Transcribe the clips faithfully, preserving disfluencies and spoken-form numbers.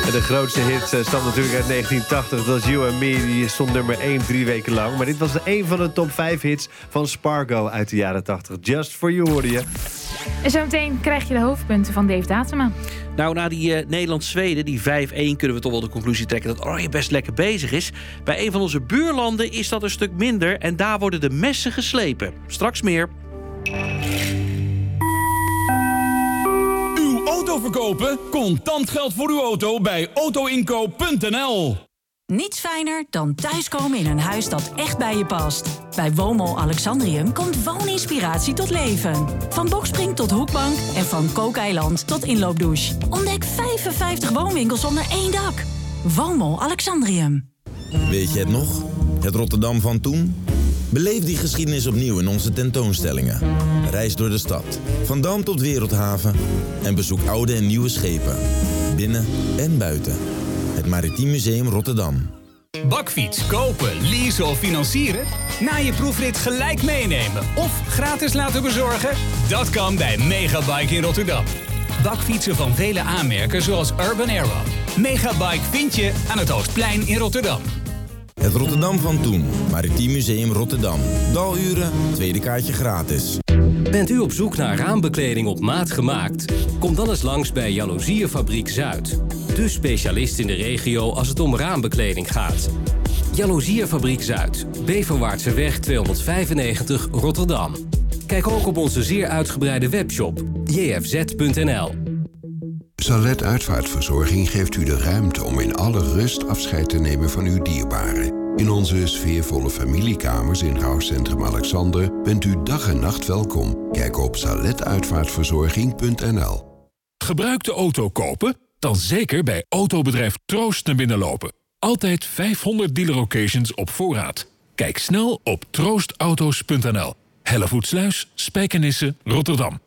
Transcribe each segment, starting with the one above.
En de grootste hit uh, stamt natuurlijk uit negentien tachtig. Dat was You and Me. Die stond nummer één drie weken lang. Maar dit was de een van de top vijf hits van Spargo uit de jaren tachtig. Just For You hoorde je. En zometeen krijg je de hoofdpunten van Dave Datema. Nou, na die uh, Nederland-Zweden, die vijf-één... kunnen we toch wel de conclusie trekken dat Oranje best lekker bezig is. Bij een van onze buurlanden is dat een stuk minder. En daar worden de messen geslepen. Straks meer. Uw auto verkopen? Contant geld voor uw auto bij autoinkoop punt n l. Niets fijner dan thuiskomen in een huis dat echt bij je past. Bij Woonmol Alexandrium komt wooninspiratie tot leven. Van Boxspring tot hoekbank en van kookeiland tot inloopdouche. Ontdek vijfenvijftig woonwinkels onder één dak. Woonmol Alexandrium. Weet je het nog? Het Rotterdam van toen? Beleef die geschiedenis opnieuw in onze tentoonstellingen. Reis door de stad, van Dam tot Wereldhaven. En bezoek oude en nieuwe schepen. Binnen en buiten. Het Maritiem Museum Rotterdam. Bakfiets, kopen, leasen of financieren? Na je proefrit gelijk meenemen of gratis laten bezorgen? Dat kan bij Megabike in Rotterdam. Bakfietsen van vele aanmerken zoals Urban Arrow. Megabike vind je aan het Oostplein in Rotterdam. Het Rotterdam van toen. Maritiem Museum Rotterdam. Daluren, tweede kaartje gratis. Bent u op zoek naar raambekleding op maat gemaakt? Kom dan eens langs bij Jaloezierfabriek Zuid. De specialist in de regio als het om raambekleding gaat. Jaloezierfabriek Zuid. Beverwaartseweg tweehonderdvijfennegentig Rotterdam. Kijk ook op onze zeer uitgebreide webshop j f z punt n l. Salet Uitvaartverzorging geeft u de ruimte om in alle rust afscheid te nemen van uw dierbaren. In onze sfeervolle familiekamers in Rouwcentrum Alexander bent u dag en nacht welkom. Kijk op salet uitvaartverzorging punt n l. Gebruikte auto kopen? Dan zeker bij autobedrijf Troost naar binnen lopen. Altijd vijfhonderd dealer locations op voorraad. Kijk snel op troostauto's punt n l. Hellevoetsluis, Spijkenisse, Rotterdam.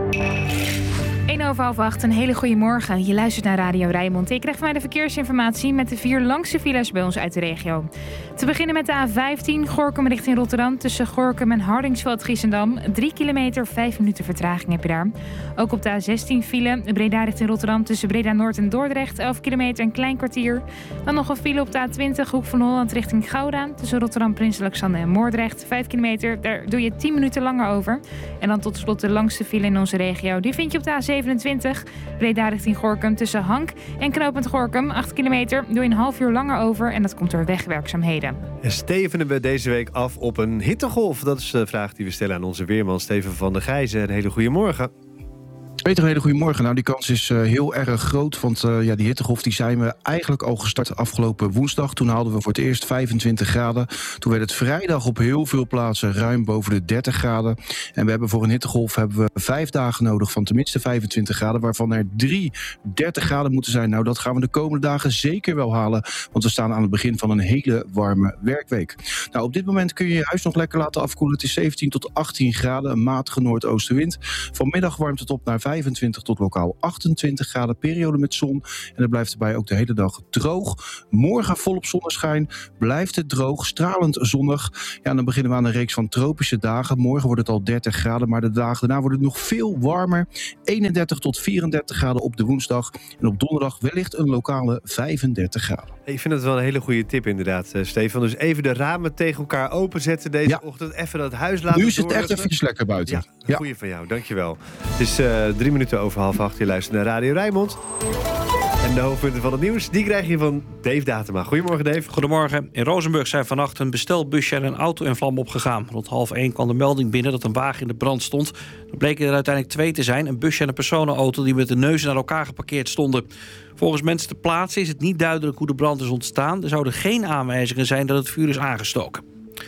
één over half acht, een hele goede morgen. Je luistert naar Radio Rijnmond. Je krijgt van mij de verkeersinformatie met de vier langste files bij ons uit de regio. Te beginnen met de A vijftien, Gorinchem richting Rotterdam. Tussen Gorinchem en Hardingsveld-Giessendam. Drie kilometer, vijf minuten vertraging heb je daar. Ook op de A zestien file, Breda richting Rotterdam. Tussen Breda Noord en Dordrecht. elf kilometer, een klein kwartier. Dan nog een file op de A twintig, Hoek van Holland richting Gouda. Tussen Rotterdam, Prins Alexander en Moordrecht. vijf kilometer, daar doe je tien minuten langer over. En dan tot slot de langste file in onze regio. Die vind je op de A zevenentwintig, Breda richting Gorinchem. Tussen Hank en knooppunt Gorinchem. acht kilometer, doe je een half uur langer over. En dat komt door wegwerkzaamheden. En stevenen we deze week af op een hittegolf? Dat is de vraag die we stellen aan onze weerman Steven van der Gijzen. Een hele goede morgen. Peter, een hele goede morgen. Nou, die kans is uh, heel erg groot. Want uh, ja, die hittegolf die zijn we eigenlijk al gestart afgelopen woensdag. Toen haalden we voor het eerst vijfentwintig graden. Toen werd het vrijdag op heel veel plaatsen ruim boven de dertig graden. En we hebben voor een hittegolf hebben we vijf dagen nodig van tenminste vijfentwintig graden. Waarvan er drie dertig graden moeten zijn. Nou, dat gaan we de komende dagen zeker wel halen. Want we staan aan het begin van een hele warme werkweek. Nou, op dit moment kun je je huis nog lekker laten afkoelen. Het is zeventien tot achttien graden. Een matige noordoostenwind. Vanmiddag warmt het op naar vijfentwintig tot lokaal achtentwintig graden, periode met zon. En het blijft erbij ook de hele dag droog. Morgen volop zonneschijn, blijft het droog, stralend zonnig. Ja, en dan beginnen we aan een reeks van tropische dagen. Morgen wordt het al dertig graden, maar de dagen daarna wordt het nog veel warmer. eenendertig tot vierendertig graden op de woensdag. En op donderdag wellicht een lokale vijfendertig graden. Ik vind het wel een hele goede tip inderdaad, Stefan. Dus even de ramen tegen elkaar openzetten deze ja. ochtend. Even dat huis laten Nu is het doorrusten. echt even lekker buiten. Ja, een ja. goeie van jou, dankjewel. Het is uh, drie minuten over half acht. Je luistert naar Radio Rijnmond. En de hoofdpunten van het nieuws, die krijg je van Dave Datema. Goedemorgen, Dave. Goedemorgen. In Rozenburg zijn vannacht een bestelbusje en een auto in vlam opgegaan. Rond half één kwam de melding binnen dat een wagen in de brand stond. Er bleken er uiteindelijk twee te zijn. Een busje en een personenauto die met de neuzen naar elkaar geparkeerd stonden. Volgens mensen ter plaatse is het niet duidelijk hoe de brand is ontstaan. Er zouden geen aanwijzingen zijn dat het vuur is aangestoken.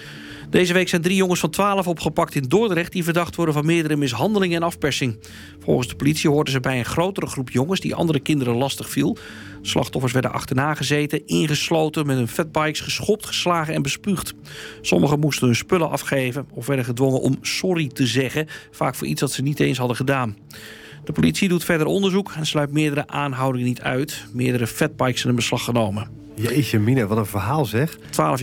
Deze week zijn drie jongens van twaalf opgepakt in Dordrecht die verdacht worden van meerdere mishandelingen en afpersing. Volgens de politie hoorden ze bij een grotere groep jongens die andere kinderen lastig viel. Slachtoffers werden achterna gezeten, ingesloten, met hun fatbikes geschopt, geslagen en bespuugd. Sommigen moesten hun spullen afgeven of werden gedwongen om sorry te zeggen, vaak voor iets dat ze niet eens hadden gedaan. De politie doet verder onderzoek en sluit meerdere aanhoudingen niet uit. Meerdere fatbikes zijn in beslag genomen. Jeetje mina, wat een verhaal zeg. twaalf jaar.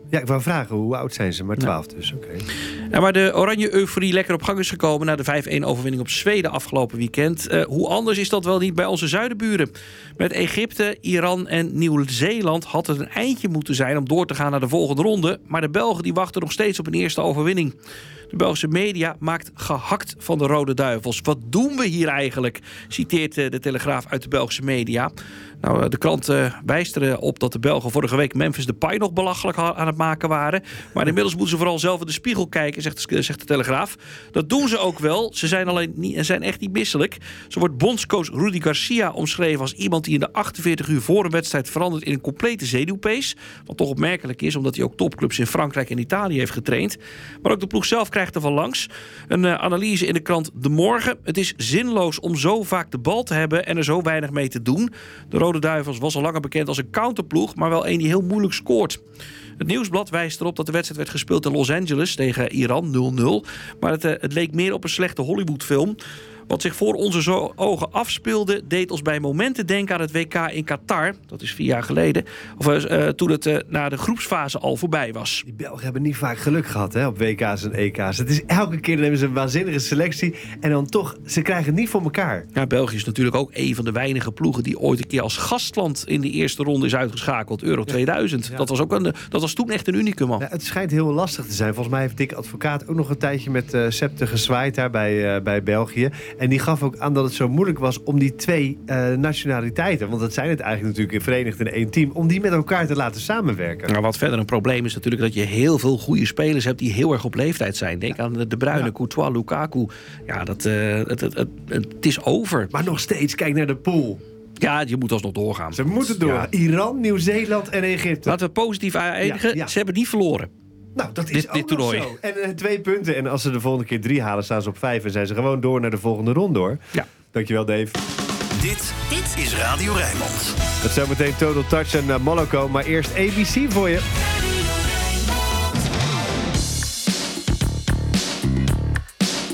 Ja, ik wou vragen, hoe oud zijn ze? Maar twaalf dus, oké. Okay. Ja, maar de oranje euforie lekker op gang is gekomen... na de vijf-een overwinning op Zweden afgelopen weekend. Uh, hoe anders is dat wel niet bij onze zuidenburen? Met Egypte, Iran en Nieuw-Zeeland had het een eindje moeten zijn... om door te gaan naar de volgende ronde. Maar de Belgen die wachten nog steeds op een eerste overwinning. De Belgische media maakt gehakt van de Rode Duivels. Wat doen we hier eigenlijk? Citeert de Telegraaf uit de Belgische media. Nou, de krant uh, wijst erop dat de Belgen vorige week Memphis Depay nog belachelijk aan het maken waren. Maar inmiddels moeten ze vooral zelf in de spiegel kijken, zegt de, zegt de Telegraaf. Dat doen ze ook wel. Ze zijn, alleen niet, zijn echt niet misselijk. Zo wordt bondscoach Rudy Garcia omschreven als iemand die in de achtenveertig uur voor een wedstrijd verandert in een complete zenuwpees. Wat toch opmerkelijk is, omdat hij ook topclubs in Frankrijk en Italië heeft getraind. Maar ook de ploeg zelf krijgt er van langs. Een uh, analyse in de krant De Morgen. Het is zinloos om zo vaak de bal te hebben en er zo weinig mee te doen. De Rode Duivels was al langer bekend als een counterploeg, maar wel een die heel moeilijk scoort. Het Nieuwsblad wijst erop dat de wedstrijd werd gespeeld in Los Angeles tegen Iran nul nul. Maar het, uh, het leek meer op een slechte Hollywoodfilm. Wat zich voor onze zo- ogen afspeelde, deed ons bij momenten denken aan het W K in Qatar. Dat is vier jaar geleden. Of uh, toen het uh, na de groepsfase al voorbij was. Die Belgen hebben niet vaak geluk gehad hè, op W K's en E K's. Het is elke keer dan hebben ze een waanzinnige selectie. En dan toch, ze krijgen het niet voor elkaar. Ja, België is natuurlijk ook een van de weinige ploegen die ooit een keer als gastland in de eerste ronde is uitgeschakeld. Euro tweeduizend. Ja. Dat was ook een, dat was toen echt een unicum, man. Ja, het schijnt heel lastig te zijn. Volgens mij heeft Dick Advocaat ook nog een tijdje met uh, Septe gezwaaid daar bij, uh, bij België. En die gaf ook aan dat het zo moeilijk was om die twee uh, nationaliteiten, want dat zijn het eigenlijk natuurlijk verenigd in één team, om die met elkaar te laten samenwerken. Nou, wat verder een probleem is natuurlijk dat je heel veel goede spelers hebt die heel erg op leeftijd zijn. Denk aan De Bruyne, ja. Courtois, Lukaku. Ja, dat, uh, het, het, het, het is over. Maar nog steeds, kijk naar de pool. Ja, je moet alsnog doorgaan. Ze moeten door. Ja. Iran, Nieuw-Zeeland en Egypte. Laten we positief eindigen. Ja, ja. Ze hebben niet verloren. Nou, dat is dit, ook dit toernooi. Zo. En uh, twee punten. En als ze de volgende keer drie halen, staan ze op vijf. En zijn ze gewoon door naar de volgende ronde, hoor. Ja. Dankjewel, Dave. Dit, dit is Radio Rijnmond. Dat is zometeen Total Touch en uh, Moloko. Maar eerst A B C voor je.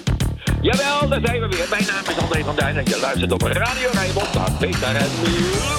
Jawel, daar zijn we weer. Mijn naam is André van Duin en je luistert op Radio Rijnmond. Dag Peter en